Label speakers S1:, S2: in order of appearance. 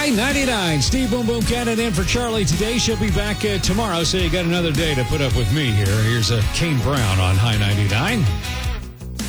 S1: High 99. Steve Boom Boom Cannon in for Charlie today. She'll be back tomorrow, so you got another day to put up with me here. Here's Kane Brown on High 99.